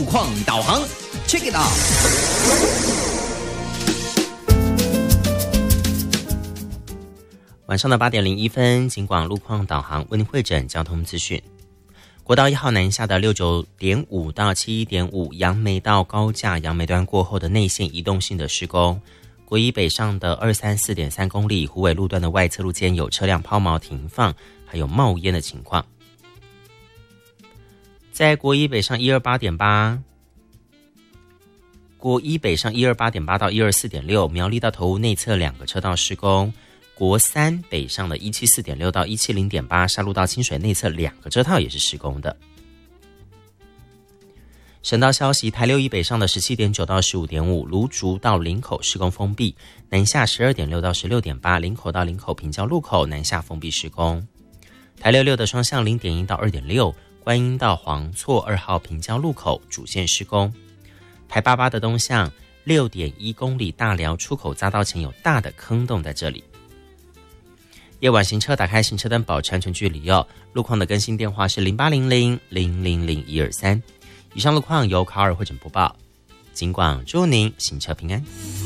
况导航 ，Check it out。 晚上的8点01分，警广路况导航为您汇整交通资讯。国道1号南下的69.5到71.5，杨梅到高架杨梅段过后的内线移动性的施工。国一北上的234.3公里，虎尾路段的外侧路间有车辆抛锚停放，还有冒烟的情况。在国一北上128.8，国一北上128.8到124.6，苗栗到头屋内侧2个车道施工。国三北上的174.6到170.8，沙鹿到清水内侧2个车道也是施工的。省道消息，台6一北上的17.9到15.5，芦竹到林口施工封闭，南下12.6到16.8，林口到林口平交路口南下封闭施工。台66的双向0.1到2.6，观音到黄厝2号平交路口主线施工。台88的东向6.1公里大寮出口匝道前有大的坑洞在这里。夜晚行车打开行车灯，保持安全距离哦。路况的更新电话是0800000123。以上路况由卡尔汇整播报，警广祝您行车平安。